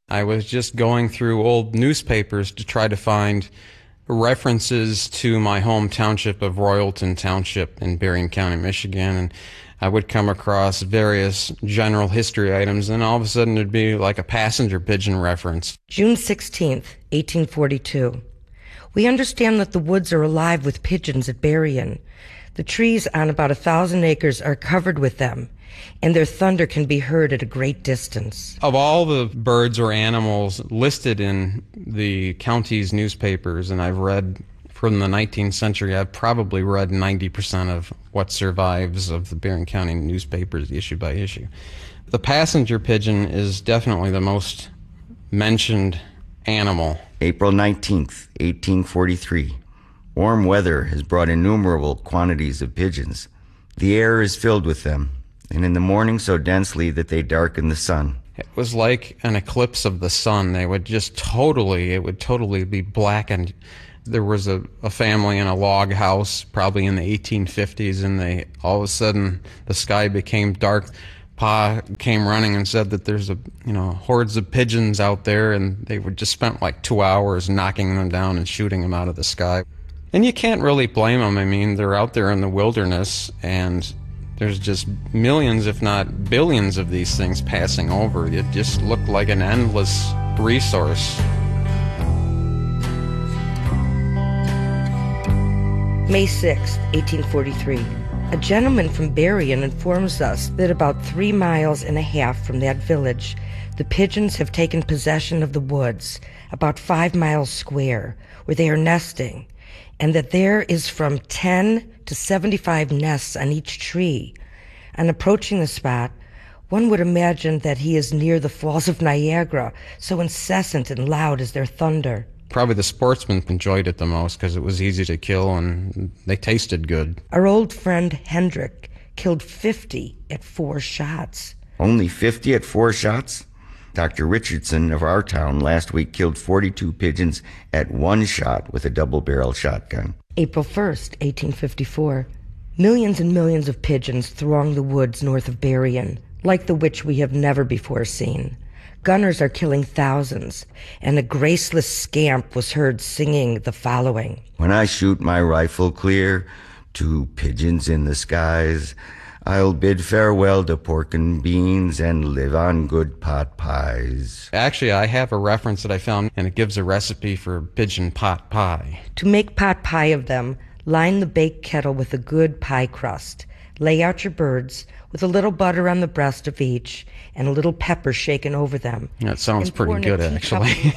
I was just going through old newspapers to try to find references to my home township of Royalton Township in Berrien County, Michigan, and I would come across various general history items, and all of a sudden there'd be like a passenger pigeon reference. June 16th, 1842. We understand that the woods are alive with pigeons at Berrien. The trees on about 1,000 acres are covered with them, and their thunder can be heard at a great distance. Of all the birds or animals listed in the county's newspapers, and I've read from the 19th century, I've probably read 90% of what survives of the Berrien County newspapers issue by issue. The passenger pigeon is definitely the most mentioned animal. April 19th, 1843. Warm weather has brought innumerable quantities of pigeons. The air is filled with them, and in the morning so densely that they darken the sun. It was like an eclipse of the sun. It would totally be blackened. There was a family in a log house, probably in the 1850s, and all of a sudden the sky became dark. Pa came running and said that there's hordes of pigeons out there, and they would just spent like 2 hours knocking them down and shooting them out of the sky. And you can't really blame them. I mean, they're out there in the wilderness, and there's just millions, if not billions, of these things passing over. It just looked like an endless resource. May 6th, 1843. A gentleman from Berrien informs us that about 3.5 miles from that village, the pigeons have taken possession of the woods, about 5 miles square, where they are nesting, and that there is from 10 to 75 nests on each tree. On approaching the spot, one would imagine that he is near the Falls of Niagara, so incessant and loud is their thunder. Probably the sportsmen enjoyed it the most because it was easy to kill and they tasted good. Our old friend Hendrick killed 50 at 4 shots. Only 50 at 4 shots? Dr. Richardson of our town last week killed 42 pigeons at 1 shot with a double-barrel shotgun. April 1st, 1854. Millions and millions of pigeons throng the woods north of Berrien, like the which we have never before seen. Gunners are killing thousands, and a graceless scamp was heard singing the following. When I shoot my rifle clear to pigeons in the skies, I'll bid farewell to pork and beans and live on good pot pies. Actually, I have a reference that I found, and it gives a recipe for pigeon pot pie. To make pot pie of them, line the baked kettle with a good pie crust. Lay out your birds with a little butter on the breast of each and a little pepper shaken over them. That sounds pretty good, actually.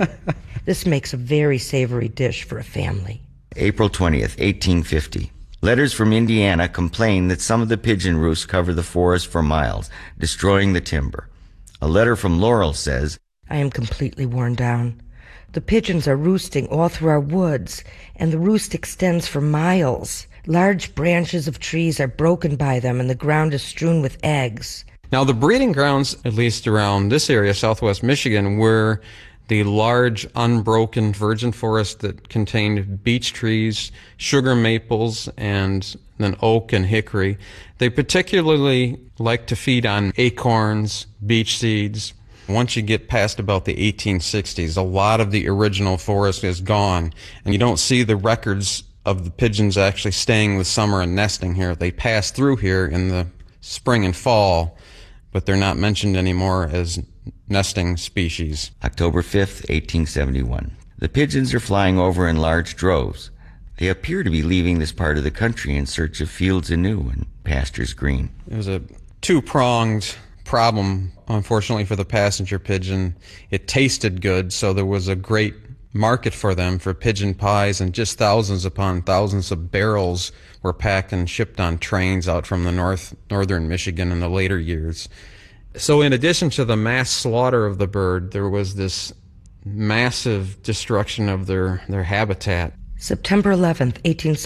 This makes a very savory dish for a family. April 20th, 1850. Letters from Indiana complain that some of the pigeon roosts cover the forest for miles, destroying the timber. A letter from Laurel says, I am completely worn down. The pigeons are roosting all through our woods, and the roost extends for miles. Large branches of trees are broken by them, and the ground is strewn with eggs. Now, the breeding grounds, at least around this area, southwest Michigan, were the large, unbroken virgin forest that contained beech trees, sugar maples, and then oak and hickory. They particularly like to feed on acorns, beech seeds. Once you get past about the 1860s, a lot of the original forest is gone, and you don't see the records of the pigeons actually staying with summer and nesting here. They pass through here in the spring and fall, but they're not mentioned anymore as nesting species. October 5th, 1871. The pigeons are flying over in large droves. They appear to be leaving this part of the country in search of fields anew and pastures green. It was a two-pronged problem, unfortunately, for the passenger pigeon. It tasted good, so there was a great market for them for pigeon pies, and just thousands upon thousands of barrels were packed and shipped on trains out from the northern Michigan in the later years. So in addition to the mass slaughter of the bird, there was this massive destruction of their habitat. September 11th,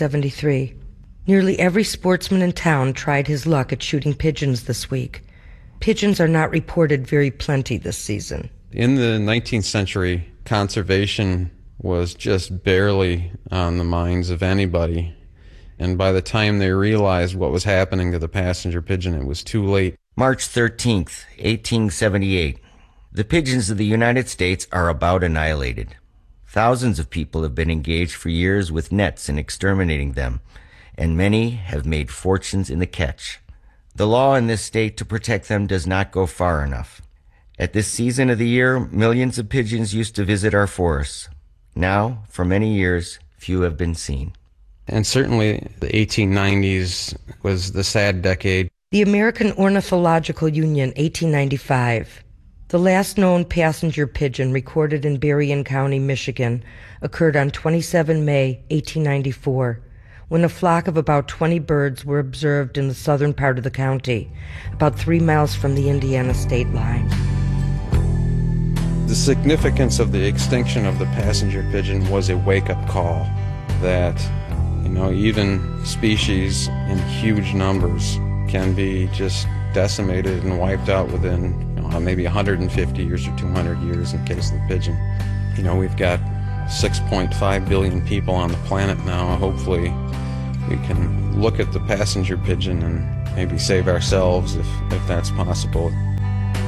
1873. Nearly every sportsman in town tried his luck at shooting pigeons this week. Pigeons are not reported very plenty this season. In the 19th century, conservation was just barely on the minds of anybody. And by the time they realized what was happening to the passenger pigeon, it was too late. March 13th, 1878. The pigeons of the United States are about annihilated. Thousands of people have been engaged for years with nets in exterminating them, and many have made fortunes in the catch. The law in this state to protect them does not go far enough. At this season of the year, millions of pigeons used to visit our forests. Now, for many years, few have been seen. And certainly the 1890s was the sad decade. The American Ornithological Union, 1895. The last known passenger pigeon recorded in Berrien County, Michigan, occurred on 27 May, 1894, when a flock of about 20 birds were observed in the southern part of the county, about 3 miles from the Indiana state line. The significance of the extinction of the passenger pigeon was a wake-up call that, even species in huge numbers can be just decimated and wiped out within maybe 150 years or 200 years in case of the pigeon. We've got 6.5 billion people on the planet now. Hopefully we can look at the passenger pigeon and maybe save ourselves if that's possible.